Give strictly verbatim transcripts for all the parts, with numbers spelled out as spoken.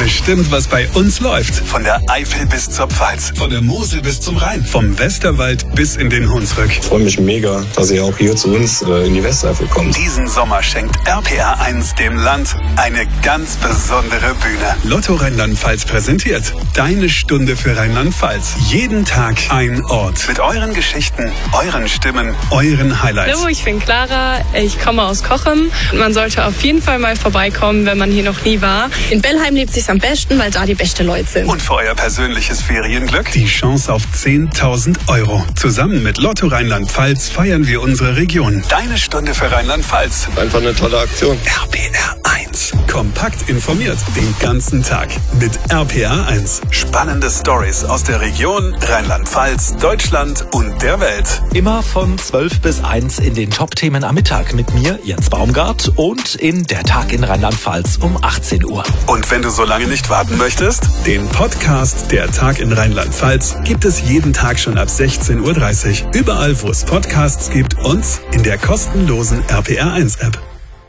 bestimmt, was bei uns läuft. Von der Eifel bis zur Pfalz, von der Mosel bis zum Rhein, vom Westerwald bis in den Hunsrück. Ich freue mich mega, dass ihr auch hier zu uns äh, in die Westeifel kommt. Diesen Sommer schenkt R P R eins dem Land eine ganz besondere Bühne. Lotto Rheinland-Pfalz präsentiert Deine Stunde für Rheinland-Pfalz. Jeden Tag ein Ort. Mit euren Geschichten, euren Stimmen, euren Highlights. Hallo, ich bin Clara, ich komme aus Cochem. Man sollte auf jeden Fall mal vorbeikommen, wenn man hier noch nie war. In Bellheim lebt sich's am besten, weil da die besten Leute sind. Und für euer persönliches Ferienglück die Chance auf zehntausend Euro. Zusammen mit Lotto Rheinland-Pfalz feiern wir unsere Region. Deine Stunde für Rheinland-Pfalz. Einfach eine tolle Aktion. R P R eins. Kompakt informiert den ganzen Tag. Mit R P R eins. Spannende Stories aus der Region, Rheinland-Pfalz, Deutschland und der Welt. Immer von zwölf bis eins in den Top-Themen am Mittag mit mir, Jens Baumgart, und in Der Tag in Rheinland-Pfalz um achtzehn Uhr. Und wenn du so lange nicht warten möchtest, den Podcast Der Tag in Rheinland-Pfalz gibt es jeden Tag schon ab sechzehn Uhr dreißig. Überall, wo es Podcasts gibt und in der kostenlosen R P R eins App.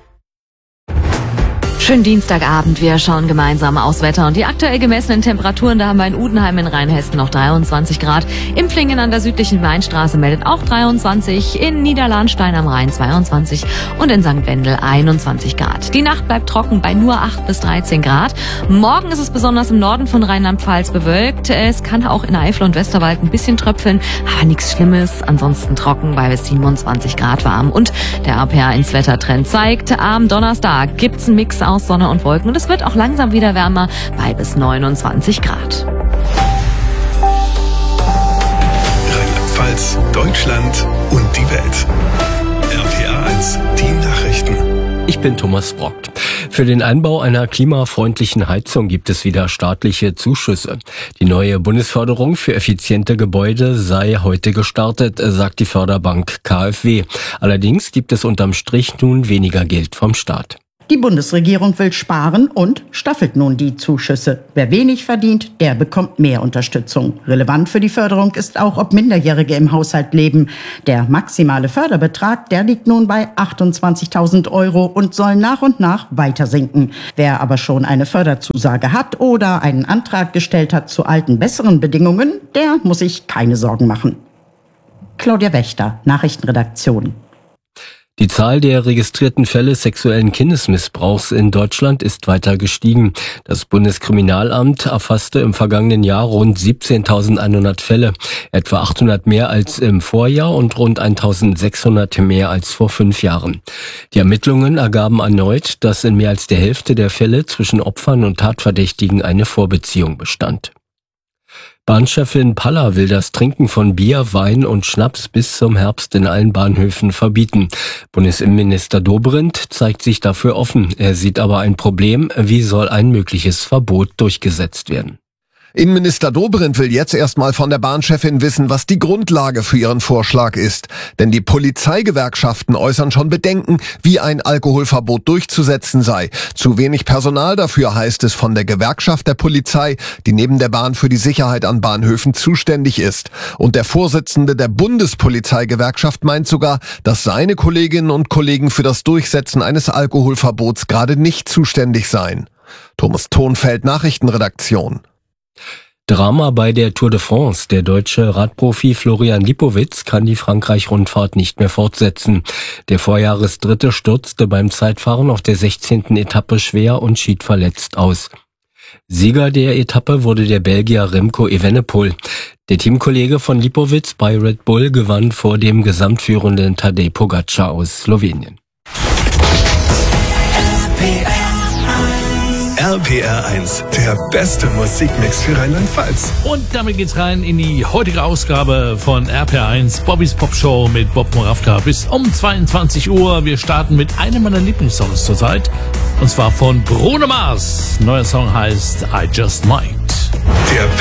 Schönen Dienstagabend, wir schauen gemeinsam aufs Wetter und die aktuell gemessenen Temperaturen. Da haben wir in Udenheim in Rheinhessen noch dreiundzwanzig Grad. Impflingen an der südlichen Weinstraße meldet auch dreiundzwanzig, in Niederlahnstein am Rhein zweiundzwanzig und in Sankt Wendel einundzwanzig Grad. Die Nacht bleibt trocken bei nur acht bis dreizehn Grad. Morgen ist es besonders im Norden von Rheinland-Pfalz bewölkt. Es kann auch in Eifel und Westerwald ein bisschen tröpfeln, aber nichts Schlimmes. Ansonsten trocken bei bis siebenundzwanzig Grad warm. Und der R P R eins Wettertrend zeigt, am Donnerstag gibt's einen Mix aus Sonne und Wolken und es wird auch langsam wieder wärmer bei bis neunundzwanzig Grad. Rheinland-Pfalz, Deutschland und die Welt. R P R eins, die Nachrichten. Ich bin Thomas Brockt. Für den Einbau einer klimafreundlichen Heizung gibt es wieder staatliche Zuschüsse. Die neue Bundesförderung für effiziente Gebäude sei heute gestartet, sagt die Förderbank K f W. Allerdings gibt es unterm Strich nun weniger Geld vom Staat. Die Bundesregierung will sparen und staffelt nun die Zuschüsse. Wer wenig verdient, der bekommt mehr Unterstützung. Relevant für die Förderung ist auch, ob Minderjährige im Haushalt leben. Der maximale Förderbetrag, der liegt nun bei achtundzwanzigtausend Euro und soll nach und nach weiter sinken. Wer aber schon eine Förderzusage hat oder einen Antrag gestellt hat zu alten, besseren Bedingungen, der muss sich keine Sorgen machen. Claudia Wächter, Nachrichtenredaktion. Die Zahl der registrierten Fälle sexuellen Kindesmissbrauchs in Deutschland ist weiter gestiegen. Das Bundeskriminalamt erfasste im vergangenen Jahr rund siebzehntausendeinhundert Fälle, etwa achthundert mehr als im Vorjahr und rund eintausendsechshundert mehr als vor fünf Jahren. Die Ermittlungen ergaben erneut, dass in mehr als der Hälfte der Fälle zwischen Opfern und Tatverdächtigen eine Vorbeziehung bestand. Bahnchefin Paller will das Trinken von Bier, Wein und Schnaps bis zum Herbst in allen Bahnhöfen verbieten. Bundesinnenminister Dobrindt zeigt sich dafür offen. Er sieht aber ein Problem. Wie soll ein mögliches Verbot durchgesetzt werden? Innenminister Dobrindt will jetzt erstmal von der Bahnchefin wissen, was die Grundlage für ihren Vorschlag ist. Denn die Polizeigewerkschaften äußern schon Bedenken, wie ein Alkoholverbot durchzusetzen sei. Zu wenig Personal dafür, heißt es von der Gewerkschaft der Polizei, die neben der Bahn für die Sicherheit an Bahnhöfen zuständig ist. Und der Vorsitzende der Bundespolizeigewerkschaft meint sogar, dass seine Kolleginnen und Kollegen für das Durchsetzen eines Alkoholverbots gerade nicht zuständig seien. Thomas Thonfeld, Nachrichtenredaktion. Drama bei der Tour de France. Der deutsche Radprofi Florian Lipowitz kann die Frankreich-Rundfahrt nicht mehr fortsetzen. Der Vorjahresdritte stürzte beim Zeitfahren auf der sechzehnten Etappe schwer und schied verletzt aus. Sieger der Etappe wurde der Belgier Remco Evenepoel. Der Teamkollege von Lipowitz bei Red Bull gewann vor dem gesamtführenden Tadej Pogačar aus Slowenien. R P R eins, der beste Musikmix für Rheinland-Pfalz. Und damit geht's rein in die heutige Ausgabe von R P R eins, Bobbys Pop Show mit Bob Moravka bis um zweiundzwanzig Uhr. Wir starten mit einem meiner Lieblingssongs zurzeit, und zwar von Bruno Mars. Neuer Song heißt I Just Might. Der